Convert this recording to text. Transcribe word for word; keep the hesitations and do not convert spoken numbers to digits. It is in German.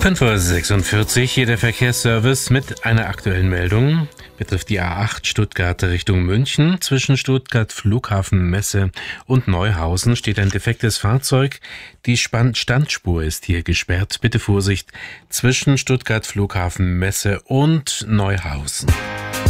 fünf Uhr sechsundvierzig, hier der Verkehrsservice mit einer aktuellen Meldung. Betrifft die A acht Stuttgart Richtung München. Zwischen Stuttgart Flughafen Messe und Neuhausen steht ein defektes Fahrzeug. Die Span- Standspur ist hier gesperrt. Bitte Vorsicht zwischen Stuttgart Flughafen Messe und Neuhausen.